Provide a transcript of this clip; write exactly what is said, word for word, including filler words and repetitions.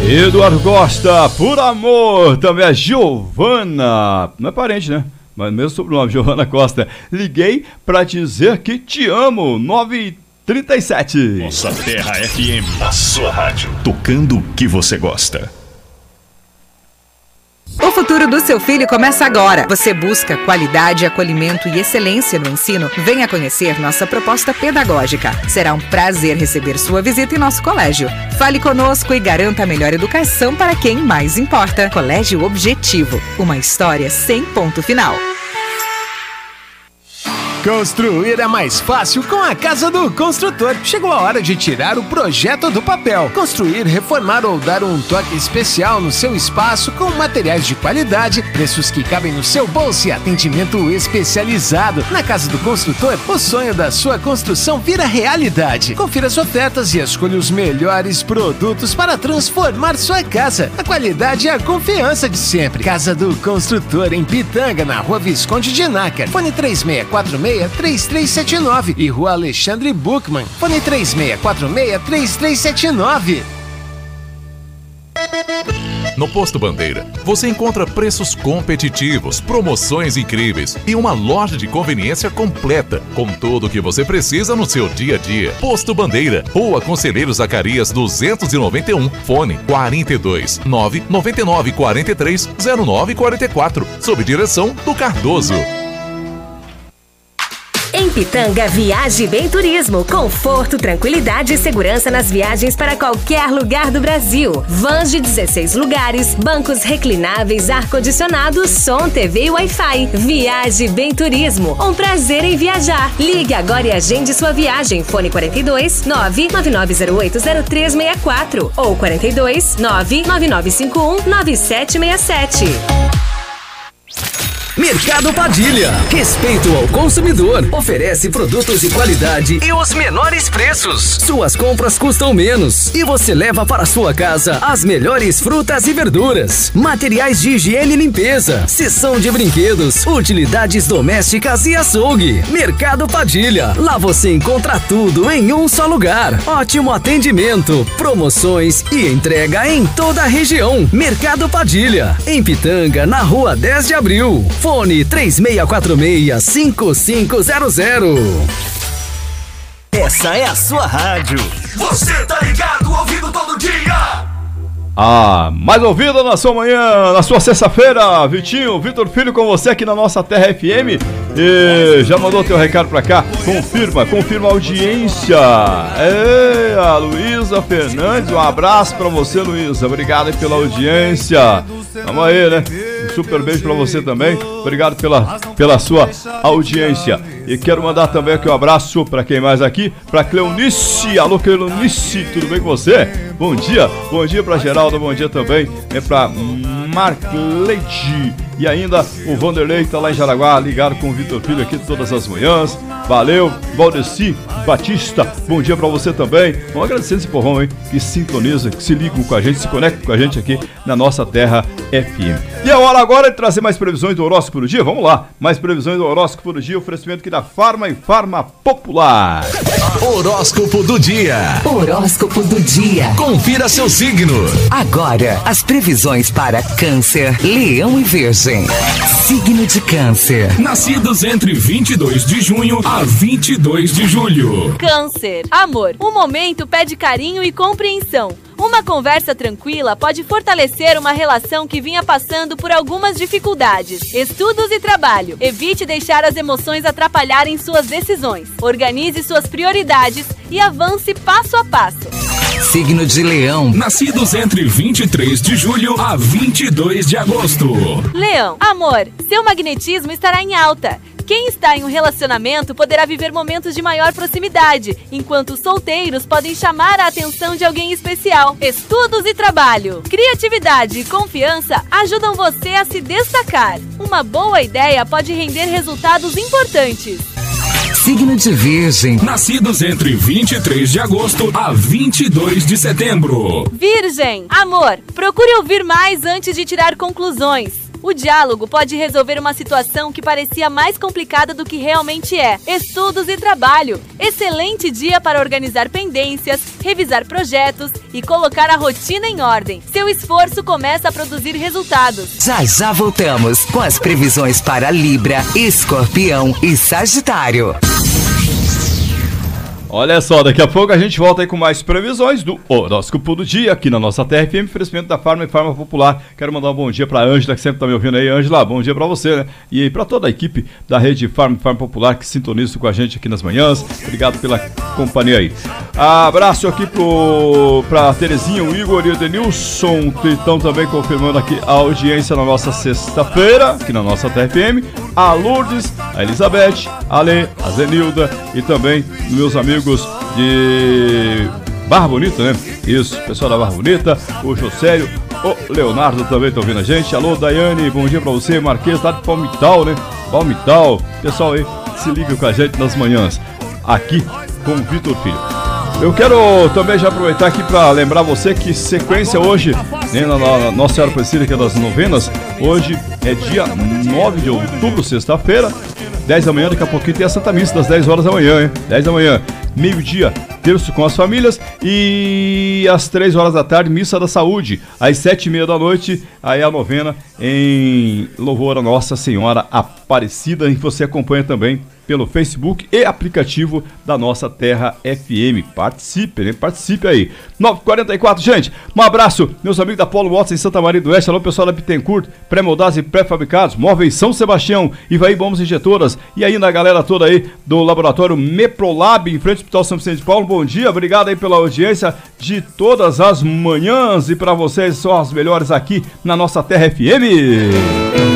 Eduardo Costa, por amor, também a Giovana, não é parente, né? Mas mesmo sobrenome, Giovana Costa. Liguei pra dizer que te amo, nove e trinta e sete. Nossa Terra F M, a sua rádio, tocando o que você gosta. O futuro do seu filho começa agora. Você busca qualidade, acolhimento e excelência no ensino? Venha conhecer nossa proposta pedagógica. Será um prazer receber sua visita em nosso colégio. Fale conosco e garanta a melhor educação para quem mais importa. Colégio Objetivo, uma história sem ponto final. Construir é mais fácil com a Casa do Construtor. Chegou a hora de tirar o projeto do papel. Construir, reformar ou dar um toque especial no seu espaço com materiais de qualidade, preços que cabem no seu bolso e atendimento especializado. Na Casa do Construtor, o sonho da sua construção vira realidade. Confira as ofertas e escolha os melhores produtos para transformar sua casa. A qualidade e a confiança de sempre. Casa do Construtor, em Pitanga, na Rua Visconde de Nácar. Fone três seis quatro seis três três sete nove e Rua Alexandre Buchmann. Fone três seis quatro seis três três sete nove. No Posto Bandeira, você encontra preços competitivos, promoções incríveis e uma loja de conveniência completa, com tudo o que você precisa no seu dia a dia. Posto Bandeira, Rua Conselheiro Zacarias duzentos e noventa e um, fone quarenta e dois, nove nove nove quatro três zero nove quatro quatro, sob direção do Cardoso. Em Pitanga, Viaje Bem Turismo. Conforto, tranquilidade e segurança nas viagens para qualquer lugar do Brasil. Vans de dezesseis lugares, bancos reclináveis, ar-condicionado, som, T V e Wi-Fi. Viaje Bem Turismo. Um prazer em viajar. Ligue agora e agende sua viagem. Fone quarenta e dois, nove nove nove zero oito zero três seis quatro ou quarenta e dois, nove nove nove cinco um nove sete seis sete. Mercado Padilha. Respeito ao consumidor. Oferece produtos de qualidade e os menores preços. Suas compras custam menos e você leva para sua casa as melhores frutas e verduras. Materiais de higiene e limpeza. Seção de brinquedos, utilidades domésticas e açougue. Mercado Padilha. Lá você encontra tudo em um só lugar. Ótimo atendimento, promoções e entrega em toda a região. Mercado Padilha. Em Pitanga, na Rua dez de abril. Fone três seis quatro seis cinco cinco zero zero. Essa é a sua rádio. Você tá ligado, ouvindo todo dia. Ah, mais ouvida na sua manhã, na sua sexta-feira, Vitinho, Vitor Filho com você aqui na nossa Terra F M. E já mandou teu recado pra cá? Confirma, confirma a audiência. É, a Luísa Fernandes, um abraço pra você, Luísa. Obrigado aí pela audiência. Vamos aí, né? Um super beijo pra você também. Obrigado pela, pela sua audiência. E quero mandar também aqui um abraço pra quem mais aqui? Pra Cleonice. Alô, Cleonice, tudo bem com você? Bom dia, bom dia pra Geraldo, bom dia também é pra Marcleide. E ainda o Vanderlei tá lá em Jaraguá, ligado com o Vitor Filho aqui todas as manhãs. Valeu, Valdeci Batista, bom dia pra você também. Vamos agradecer esse porrão, hein, que sintoniza, que se ligam com a gente, se conectam com a gente aqui na nossa Terra F M. E a hora agora é de trazer mais previsões do horóscopo do dia. Vamos lá, mais previsões do horóscopo do dia, oferecimento aqui da Farma e Farma Popular. Horóscopo do dia. Horóscopo do dia. Confira seu signo. Agora, as previsões para Câncer, Leão e Virgem. Signo de Câncer. Nascidos entre vinte e dois de junho a vinte e dois de julho. Câncer, amor. O momento pede carinho e compreensão. Uma conversa tranquila pode fortalecer uma relação que vinha passando por algumas dificuldades. Estudos e trabalho. Evite deixar as emoções atrapalharem suas decisões. Organize suas prioridades e avance passo a passo. Signo de Leão. Nascidos entre vinte e três de julho a vinte e dois de agosto. Leão, amor. Seu magnetismo estará em alta. Quem está em um relacionamento poderá viver momentos de maior proximidade, enquanto os solteiros podem chamar a atenção de alguém especial. Estudos e trabalho. Criatividade e confiança ajudam você a se destacar. Uma boa ideia pode render resultados importantes. Signo de Virgem. Nascidos entre vinte e três de agosto a vinte e dois de setembro. Virgem, amor. Procure ouvir mais antes de tirar conclusões. O diálogo pode resolver uma situação que parecia mais complicada do que realmente é. Estudos e trabalho. Excelente dia para organizar pendências, revisar projetos e colocar a rotina em ordem. Seu esforço começa a produzir resultados. Já já voltamos com as previsões para Libra, Escorpião e Sagitário. Olha só, daqui a pouco a gente volta aí com mais previsões do horóscopo do dia aqui na nossa T R F M, oferecimento da Farma e Farma Popular. Quero mandar um bom dia pra Ângela, que sempre tá me ouvindo aí. Ângela, bom dia pra você, né? E pra toda a equipe da rede Farma e Farma Popular que sintoniza com a gente aqui nas manhãs. Obrigado pela companhia aí. Abraço aqui pro, pra Terezinha, o Igor e o Denilson, que estão também confirmando aqui a audiência na nossa sexta-feira, aqui na nossa T R F M. A Lourdes, a Elizabeth, a Lê, a Zenilda e também meus amigos de Barra Bonita, né? Isso, pessoal da Barra Bonita, o Josélio, o Leonardo também estão ouvindo a gente. Alô, Daiane, bom dia pra você, Marquês, lá de Palmital, né? Palmital, pessoal aí, se liga com a gente nas manhãs, aqui com o Vitor Filho. Eu quero também já aproveitar aqui para lembrar você que sequência hoje, né, na, na Nossa Senhora Aparecida, que é das novenas, hoje é dia nove de outubro, sexta-feira, dez da manhã, daqui a pouquinho tem a Santa Missa, das dez horas da manhã, hein? dez da manhã, meio-dia, terço com as famílias, e às três horas da tarde, Missa da Saúde, às sete e meia da noite, aí a novena em louvor a Nossa Senhora Aparecida, em que você acompanha também pelo Facebook e aplicativo da nossa Terra F M. Participe, né? Participe aí. nove e quarenta e quatro, gente. Um abraço, meus amigos da Polo Motos em Santa Maria do Oeste. Alô, pessoal da Bittencourt, pré-moldados e pré-fabricados, móveis São Sebastião, Ivaí Bombas Injetoras. E aí, na galera toda aí do laboratório Meprolab, em frente ao Hospital São Vicente de Paulo. Bom dia, obrigado aí pela audiência de todas as manhãs. E para vocês, só as melhores aqui na nossa Terra F M.